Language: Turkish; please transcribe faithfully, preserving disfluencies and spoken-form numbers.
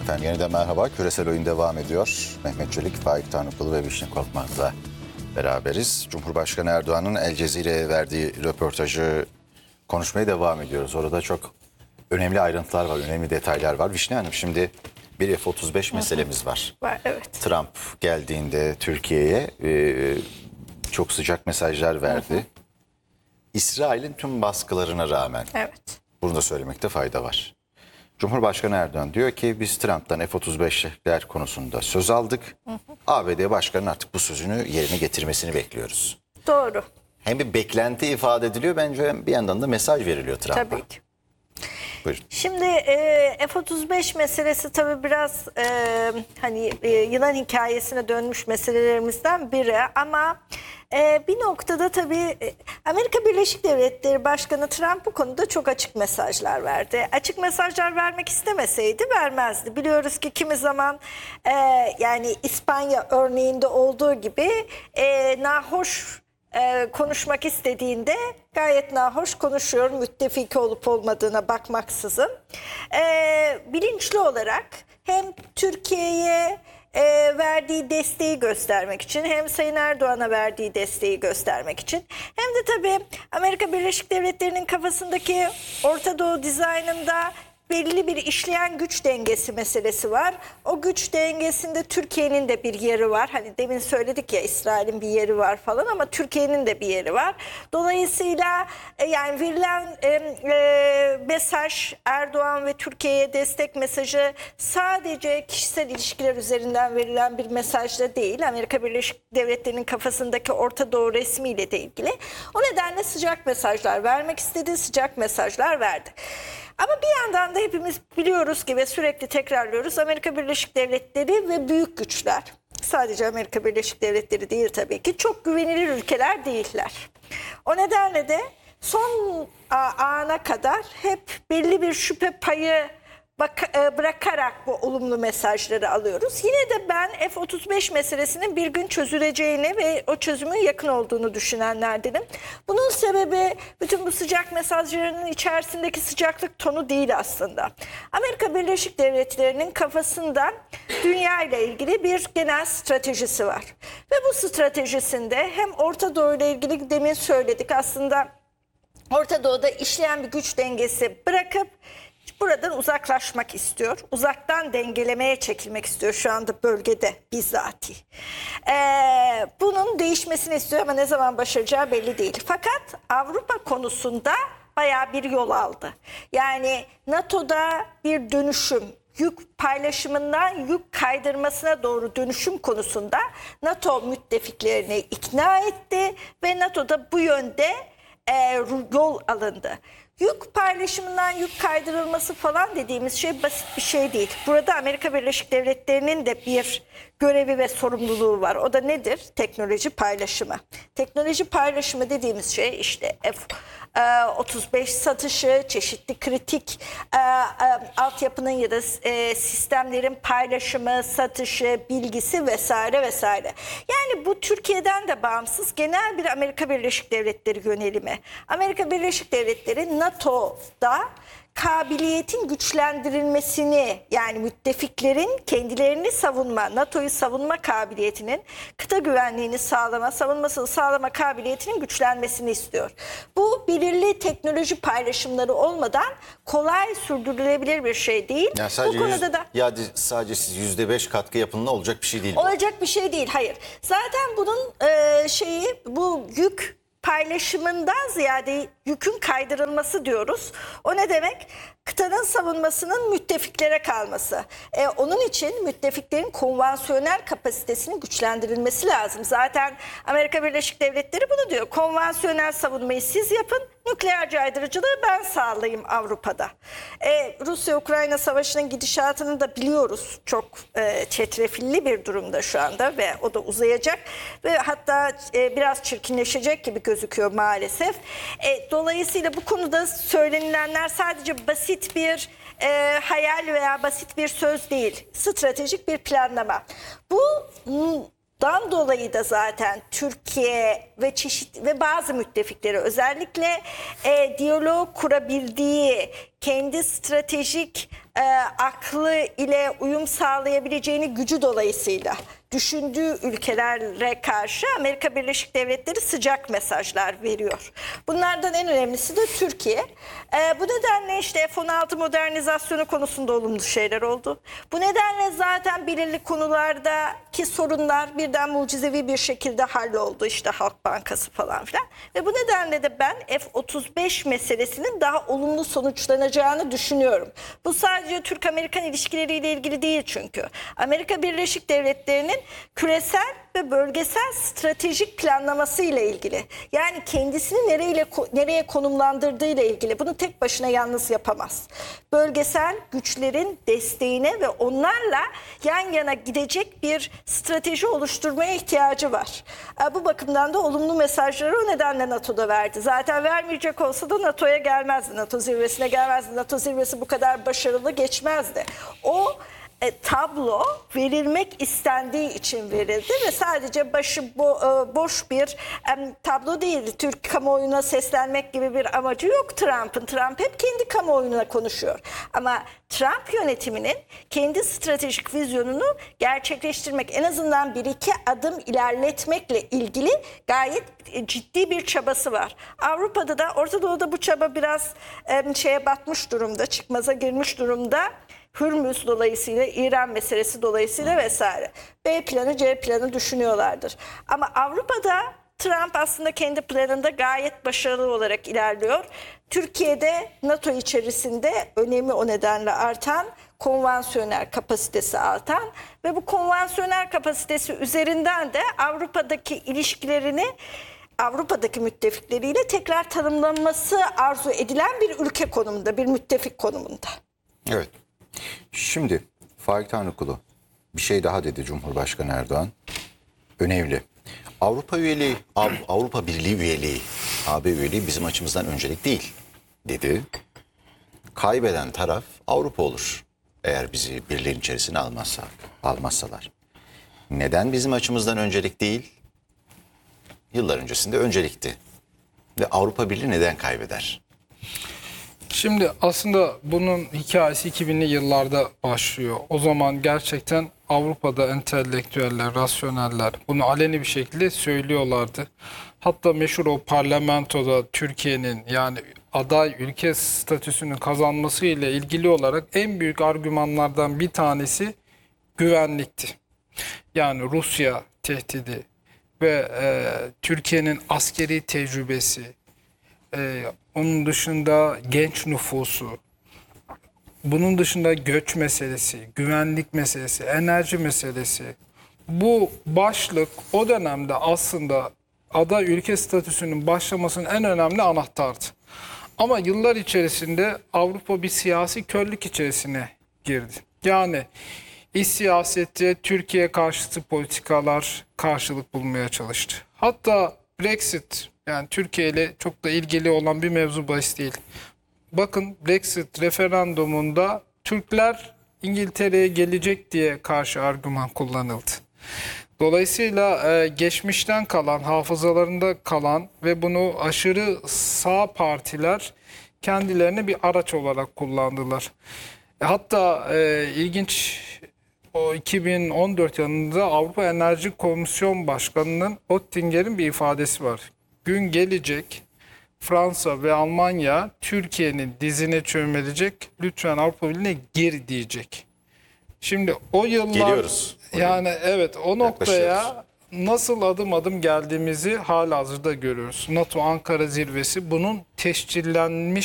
Efendim yeniden merhaba. Küresel oyun devam ediyor. Mehmet Çelik, Faik Tanrıkulu ve Vişne Korkmaz'la beraberiz. Cumhurbaşkanı Erdoğan'ın El Cezire'ye verdiği röportajı konuşmaya devam ediyoruz. Orada çok önemli ayrıntılar var, önemli detaylar var. Vişne Hanım, şimdi bir F otuz beş meselemiz var. Var, evet. Trump geldiğinde Türkiye'ye e, çok sıcak mesajlar verdi. Hı hı. İsrail'in tüm baskılarına rağmen. Evet. Bunu da söylemekte fayda var. Cumhurbaşkanı Erdoğan diyor ki biz Trump'tan F otuz beşler konusunda söz aldık. Hı hı. A B D Başkanı'nın artık bu sözünü yerine getirmesini bekliyoruz. Doğru. Hem bir beklenti ifade ediliyor, bence hem bir yandan da mesaj veriliyor Trump'a. Tabii ki. Buyurun. Şimdi e, F otuz beş meselesi tabii biraz e, hani e, yılan hikayesine dönmüş meselelerimizden biri ama e, bir noktada tabii e, Amerika Birleşik Devletleri Başkanı Trump bu konuda çok açık mesajlar verdi. Açık mesajlar vermek istemeseydi vermezdi. Biliyoruz ki kimi zaman e, yani İspanya örneğinde olduğu gibi e, nahoş Ee, konuşmak istediğinde gayet nahoş konuşuyor, müttefiki olup olmadığına bakmaksızın. Ee, bilinçli olarak hem Türkiye'ye e, verdiği desteği göstermek için, hem Sayın Erdoğan'a verdiği desteği göstermek için, hem de tabii Amerika Birleşik Devletleri'nin kafasındaki Orta Doğu dizaynında belli bir işleyen güç dengesi meselesi var. O güç dengesinde Türkiye'nin de bir yeri var. Hani demin söyledik ya, İsrail'in bir yeri var falan, ama Türkiye'nin de bir yeri var. Dolayısıyla e, yani verilen e, e, mesaj, Erdoğan ve Türkiye'ye destek mesajı sadece kişisel ilişkiler üzerinden verilen bir mesaj da değil. Amerika Birleşik Devletleri'nin kafasındaki Orta Doğu resmiyle de ilgili. O nedenle sıcak mesajlar vermek istedi, sıcak mesajlar verdi. Ama bir yandan da hepimiz biliyoruz ki ve sürekli tekrarlıyoruz, Amerika Birleşik Devletleri ve büyük güçler, sadece Amerika Birleşik Devletleri değil tabii ki, çok güvenilir ülkeler değiller. O nedenle de son ana kadar hep belli bir şüphe payı bırakarak bu olumlu mesajları alıyoruz. Yine de ben F otuz beş meselesinin bir gün çözüleceğini ve o çözümün yakın olduğunu düşünenlerdenim. Bunun sebebi bütün bu sıcak mesajlarının içerisindeki sıcaklık tonu değil aslında. Amerika Birleşik Devletleri'nin kafasında dünya ile ilgili bir genel stratejisi var. Ve bu stratejisinde hem Orta Doğu ile ilgili demin söyledik, aslında Orta Doğu'da işleyen bir güç dengesi bırakıp buradan uzaklaşmak istiyor. Uzaktan dengelemeye çekilmek istiyor şu anda bölgede bizzati. Ee, bunun değişmesini istiyor ama ne zaman başaracağı belli değil. Fakat Avrupa konusunda bayağı bir yol aldı. Yani NATO'da bir dönüşüm, yük paylaşımından yük kaydırmasına doğru dönüşüm konusunda NATO müttefiklerini ikna etti ve NATO'da bu yönde e, yol alındı. Yük paylaşımından yük kaydırılması falan dediğimiz şey basit bir şey değil. Burada Amerika Birleşik Devletleri'nin de bir görevi ve sorumluluğu var. O da nedir? Teknoloji paylaşımı. Teknoloji paylaşımı dediğimiz şey işte F otuz beş satışı, çeşitli kritik e, e, altyapının ya da e, sistemlerin paylaşımı, satışı, bilgisi vesaire vesaire. Yani bu Türkiye'den de bağımsız genel bir Amerika Birleşik Devletleri yönelimi. Amerika Birleşik Devletleri NATO'da kabiliyetin güçlendirilmesini, yani müttefiklerin kendilerini savunma, NATO'yu savunma kabiliyetinin, kıta güvenliğini sağlama, savunmasını sağlama kabiliyetinin güçlenmesini istiyor. Bu belirli teknoloji paylaşımları olmadan kolay sürdürülebilir bir şey değil. Yani sadece bu konuda yüz, da ya sadece siz yüzde beş katkı yapınla olacak bir şey değil. Olacak bu. bir şey değil, hayır. Zaten bunun e, şeyi, bu yük paylaşımından ziyade yükün kaydırılması diyoruz. O ne demek? Kıtanın savunmasının müttefiklere kalması. E, onun için müttefiklerin konvansiyonel kapasitesinin güçlendirilmesi lazım. Zaten Amerika Birleşik Devletleri bunu diyor. Konvansiyonel savunmayı siz yapın, nükleer caydırıcılığı ben sağlayayım Avrupa'da. E, Rusya-Ukrayna savaşının gidişatını da biliyoruz. Çok e, çetrefilli bir durumda şu anda ve o da uzayacak. Ve hatta e, biraz çirkinleşecek gibi gözüküyor maalesef. E, dolayısıyla bu konuda söylenilenler sadece basit bir e, hayal veya basit bir söz değil. Stratejik bir planlama. Bundan dolayı da zaten Türkiye ve çeşit ve bazı müttefikleri özellikle e, diyalog kurabildiği, kendi stratejik e, aklı ile uyum sağlayabileceğini gücü dolayısıyla düşündüğü ülkelere karşı Amerika Birleşik Devletleri sıcak mesajlar veriyor. Bunlardan en önemlisi de Türkiye. E, bu nedenle işte F on altı modernizasyonu konusunda olumlu şeyler oldu. Bu nedenle zaten belirli konulardaki sorunlar birden mucizevi bir şekilde halloldu. İşte Halk Bankası falan filan. Ve bu nedenle de ben F otuz beş meselesinin daha olumlu sonuçlanacağını düşünüyorum. Bu sadece Türk-Amerikan ilişkileriyle ilgili değil çünkü. Amerika Birleşik Devletleri'nin küresel ve bölgesel stratejik planlaması ile ilgili. Yani kendisini nereyle, nereye konumlandırdığı ile ilgili. Bunu tek başına yalnız yapamaz. Bölgesel güçlerin desteğine ve onlarla yan yana gidecek bir strateji oluşturmaya ihtiyacı var. Bu bakımdan da olumlu mesajları o nedenle NATO'da verdi. Zaten vermeyecek olsa da NATO'ya gelmezdi. NATO zirvesine gelmezdi. NATO zirvesi bu kadar başarılı geçmezdi. O E, tablo verilmek istendiği için verildi ve sadece başı bo, e, boş bir e, tablo değildi. Türk kamuoyuna seslenmek gibi bir amacı yok Trump'ın. Trump hep kendi kamuoyuna konuşuyor. Ama Trump yönetiminin kendi stratejik vizyonunu gerçekleştirmek, en azından bir iki adım ilerletmekle ilgili gayet ciddi bir çabası var. Avrupa'da da, Orta Doğu'da bu çaba biraz e, şeye batmış durumda, çıkmaza girmiş durumda. Hürmüz dolayısıyla, İran meselesi dolayısıyla vesaire. B planı, C planı düşünüyorlardır. Ama Avrupa'da Trump aslında kendi planında gayet başarılı olarak ilerliyor. Türkiye'de NATO içerisinde önemi o nedenle artan, konvansiyonel kapasitesi artan ve bu konvansiyonel kapasitesi üzerinden de Avrupa'daki ilişkilerini Avrupa'daki müttefikleriyle tekrar tanımlanması arzu edilen bir ülke konumunda, bir müttefik konumunda. Evet. Şimdi Faik Tanrıkulu bir şey daha dedi Cumhurbaşkanı Erdoğan. Önemli. Avrupa üyeliği, Av- Avrupa Birliği üyeliği, A B üyeliği bizim açımızdan öncelik değil dedi. Kaybeden taraf Avrupa olur. Eğer bizi birliğin içerisine almazsa, almazsalar. Neden bizim açımızdan öncelik değil? Yıllar öncesinde öncelikti. Ve Avrupa Birliği neden kaybeder? Şimdi aslında bunun hikayesi iki binli yıllarda başlıyor. O zaman gerçekten Avrupa'da entelektüeller, rasyoneller bunu aleni bir şekilde söylüyorlardı. Hatta meşhur o parlamentoda Türkiye'nin yani aday ülke statüsünü kazanması ile ilgili olarak en büyük argümanlardan bir tanesi güvenlikti. Yani Rusya tehdidi ve e, Türkiye'nin askeri tecrübesi, Ee, onun dışında genç nüfusu, bunun dışında göç meselesi, güvenlik meselesi, enerji meselesi. Bu başlık o dönemde aslında aday ülke statüsünün başlamasının en önemli anahtardı. Ama yıllar içerisinde Avrupa bir siyasi körlük içerisine girdi. Yani iç siyasette Türkiye karşıtı politikalar karşılık bulmaya çalıştı. Hatta Brexit, yani Türkiye ile çok da ilgili olan bir mevzu bahis değil. Bakın Brexit referandumunda Türkler İngiltere'ye gelecek diye karşı argüman kullanıldı. Dolayısıyla e, geçmişten kalan, hafızalarında kalan ve bunu aşırı sağ partiler kendilerine bir araç olarak kullandılar. E, hatta e, ilginç, o iki bin on dört yılında Avrupa Enerji Komisyon Başkanı'nın Oettinger'in bir ifadesi var. Gün gelecek Fransa ve Almanya Türkiye'nin dizine çömelecek, lütfen Avrupa Birliği'ne gir diyecek. Şimdi o yıllar Geliyoruz. yani evet o noktaya Yaklaşıyoruz. nasıl adım adım geldiğimizi halihazırda görüyoruz. NATO Ankara zirvesi bunun tescillenmiş